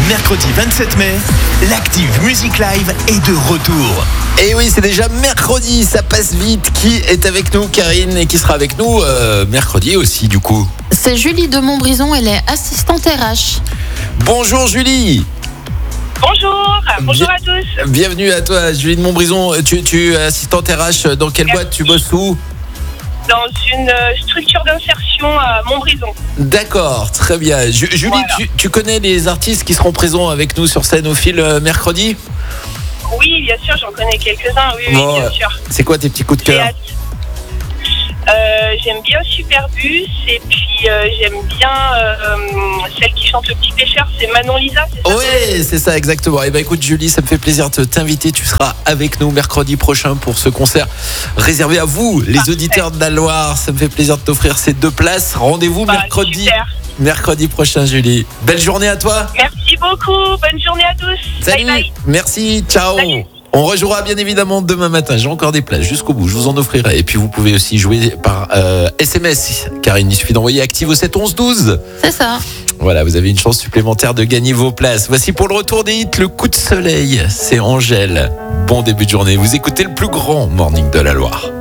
Mercredi 27 mai, l'Active Music Live est de retour. Et oui, c'est déjà mercredi, ça passe vite. Qui est avec nous, Karine, et qui sera avec nous mercredi aussi, du coup? C'est Julie de Montbrison, elle est assistante RH. Bonjour Julie. Bonjour à tous. Bienvenue à toi, Julie de Montbrison. Tu es assistante RH, dans quelle boîte tu bosses où? Dans une structure d'insertion à Montbrison. D'accord, très bien. Julie, Voilà. tu connais les artistes qui seront présents avec nous sur scène au fil mercredi? Oui, bien sûr, j'en connais quelques-uns, oui, Bon, bien sûr. c'est quoi tes petits coups de cœur? J'aime bien Superbus et puis j'aime bien celle qui chante Le Petit Pêcheur, c'est Manon Lisa, c'est ça? Oui, c'est ça, exactement. Et écoute, Julie, ça me fait plaisir de t'inviter. Tu seras avec nous mercredi prochain pour ce concert réservé à vous, les auditeurs de la Loire. Ça me fait plaisir de t'offrir ces 2 places. Rendez-vous mercredi prochain, Julie. Belle journée à toi. Merci beaucoup, bonne journée à tous. Salut. Bye bye. Merci, ciao. Salut. On rejouera bien évidemment demain matin. J'ai encore des places jusqu'au bout. Je vous en offrirai. Et puis vous pouvez aussi jouer par SMS. Karine, il suffit d'envoyer Active au 7 11 12. C'est ça. Voilà, vous avez une chance supplémentaire de gagner vos places. Voici pour le retour des hits, le coup de soleil. C'est Angèle. Bon début de journée. Vous écoutez le plus grand morning de la Loire.